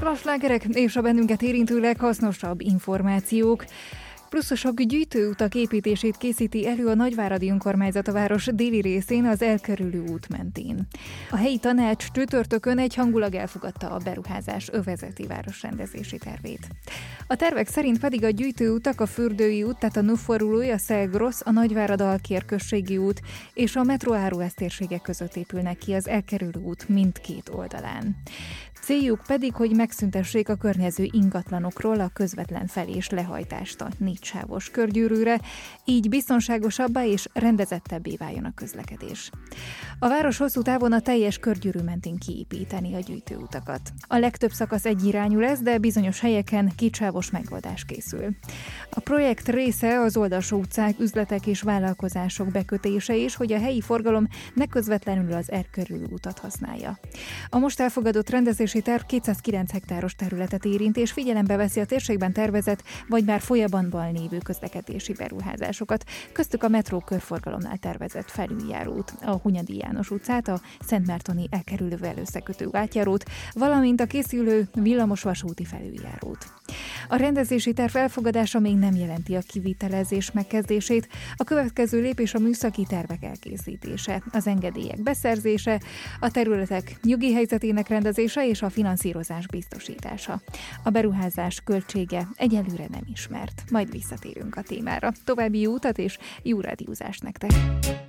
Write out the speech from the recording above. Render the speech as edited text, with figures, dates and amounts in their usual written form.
a slágerek és a bennünket érintő leghasznosabb információk. Pluszosok gyűjtőutak építését készíti elő a Nagyváradi Önkormányzat a város déli részén, az elkerülő út mentén. A helyi tanács csütörtökön egyhangulag elfogadta a beruházás övezeti városrendezési tervét. A tervek szerint pedig a gyűjtőutak, a Fürdői út, tehát a Nuforului, a Szelgrosz, a Nagyvárad-Alkér községi út és a metró áruház térségek között épülnek ki az elkerülő út mindkét oldalán. Céljuk pedig, hogy megszüntessék a környező ingatlanokról a közvetlen fel- és lehajtást a 4 sávos körgyűrűre, így biztonságosabbá és rendezettebbé váljon a közlekedés. A város hosszú távon a teljes körgyűrű mentén kiépíteni a gyűjtőutakat. A legtöbb szakasz egyirányú lesz, de bizonyos helyeken kétsávos megoldás készül. A projekt része az oldalsó utcák, üzletek és vállalkozások bekötése is, hogy a helyi forgalom ne közvetlenül az elkerülő utat használja. A most elfogadott rendezési terv 209 hektáros területet érint, és figyelembe veszi a térségben tervezett, vagy már folyamatban lévő közlekedési beruházásokat, köztük a metró körforgalomnál tervezett felüljárót, a Hunyadi János utcát, a Szentmártoni elkerülővel összekötő átjárót, valamint a készülő villamos vasúti felüljárót. A rendezési terv elfogadása még nem jelenti a kivitelezés megkezdését, a következő lépés a műszaki tervek elkészítése, az engedélyek beszerzése, a területek jogi helyzetének rendezése és a finanszírozás biztosítása. A beruházás költsége egyelőre nem ismert. Majd visszatérünk a témára. További jó utat és jó rádiózást nektek!